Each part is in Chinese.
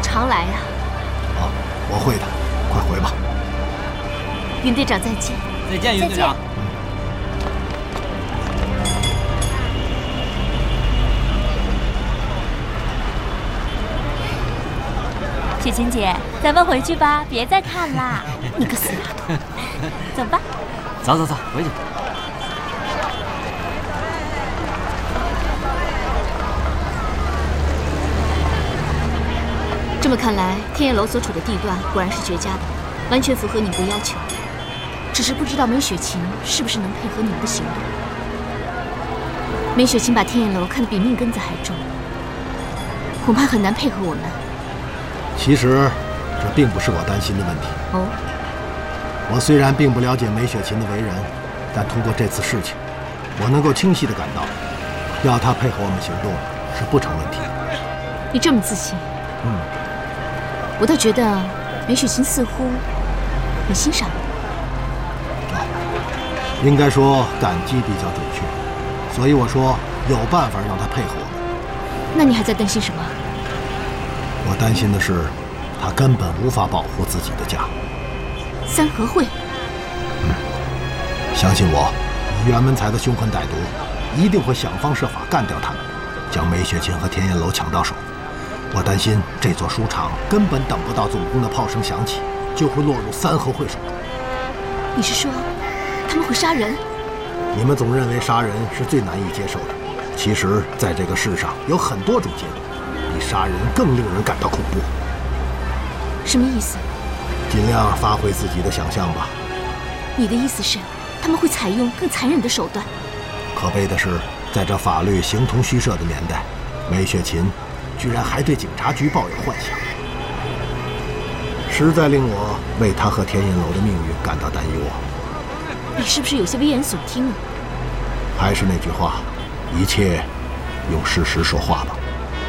常来呀。 我会的，快回吧。 云队长再见。 再见，云队长。 雪晴姐，咱们回去吧，别再看啦。 你个死丫头， 走吧。 走，回去。 这么看来，天焰楼所处的地段果然是绝佳的，完全符合你们的要求。只是不知道梅雪晴是不是能配合你们的行动。梅雪晴把天焰楼看得比命根子还重，恐怕很难配合我们。 其实，这并不是我担心的问题。 哦， 我虽然并不了解梅雪晴的为人，但通过这次事情，我能够清晰地感到，要她配合我们行动是不成问题的。 你这么自信？我倒觉得梅雪晴似乎很欣赏你。 应该说感激比较准确，所以我说有办法让她配合我们。 那你还在担心什么？ 我担心的是，她根本无法保护自己的家。 三合会？ 相信我，以袁文才的凶狠歹毒，一定会想方设法干掉他们，将梅雪晴和天焰楼抢到手。我担心这座书场根本等不到总攻的炮声响起，就会落入三合会手中。 你是说他们会杀人？ 你们总认为杀人是最难以接受的，其实在这个世上有很多种结果，比杀人更令人感到恐怖。 什么意思？ 尽量发挥自己的想象吧。 你的意思是他们会采用更残忍的手段？ 可悲的是，在这法律形同虚设的年代，梅雪晴居然还对警察局抱有幻想，实在令我为他和天焰楼的命运感到担忧啊！ 你是不是有些危言耸听啊？ 还是那句话，一切用事实说话吧。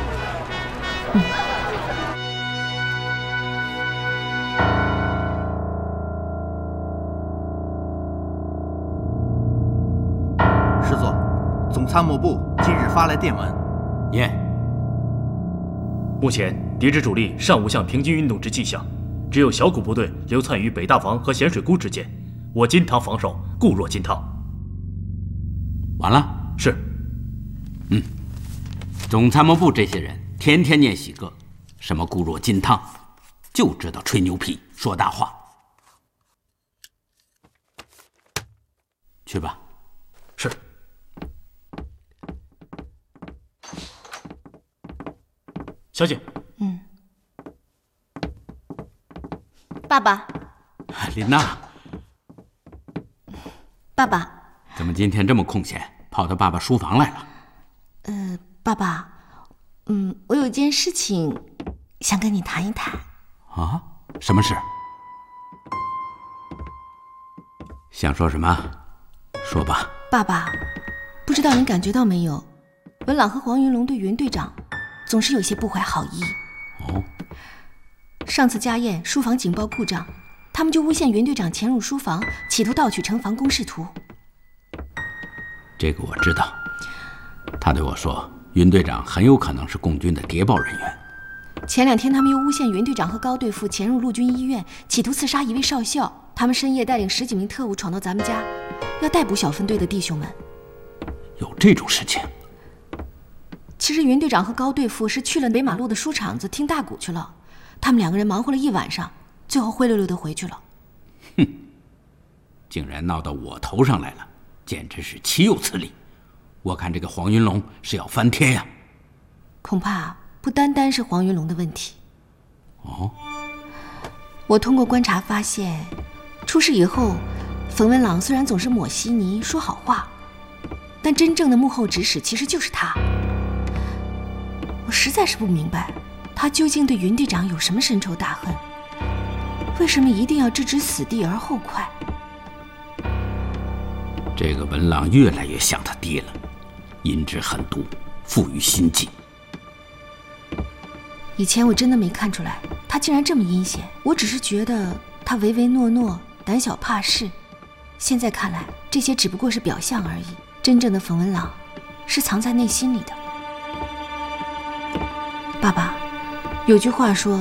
师座，总参谋部今日发来电文， 念。 目前敌之主力尚无向平津运动之迹象，只有小股部队流窜于北大房和咸水沽之间，我金汤防守固若金汤。 完了？ 是。 总参谋部这些人天天念喜歌，什么固若金汤，就知道吹牛皮说大话。去吧。 是。小景。 爸爸。 琳娜。 爸爸。 怎么今天这么空闲，跑到爸爸书房来了？ 爸爸，我有件事情想跟你谈一谈。 啊？什么事？想说什么？说吧。 爸爸，不知道您感觉到没有，文朗和黄云龙对袁队长总是有些不怀好意。 哦。 上次家宴书房警报故障，他们就诬陷袁队长潜入书房，企图盗取城防公示图。 这个我知道，他对我说，云队长很有可能是共军的谍报人员。 前2天他们又诬陷袁队长和高队副潜入陆军医院，企图刺杀一位少校。他们深夜带领10几名特务闯到咱们家，要逮捕小分队的弟兄们。 有这种事情？ 其实袁队长和高队副是去了北马路的书场子听大鼓去了，他们2个人忙活了一晚上，最后灰溜溜的回去了。 哼，竟然闹到我头上来了，简直是岂有此理！我看这个黄云龙是要翻天呀！ 恐怕不单单是黄云龙的问题。 哦， 我通过观察发现，出事以后，冯文朗虽然总是抹稀泥说好话，但真正的幕后指使其实就是他。我实在是不明白，他究竟对云队长有什么深仇大恨？为什么一定要置之死地而后快？ 这个文朗越来越像他爹了，阴质狠毒，富于心计。 以前我真的没看出来他竟然这么阴险，我只是觉得他唯唯诺诺，胆小怕事。现在看来，这些只不过是表象而已，真正的冯文朗是藏在内心里的。爸爸，有句话说，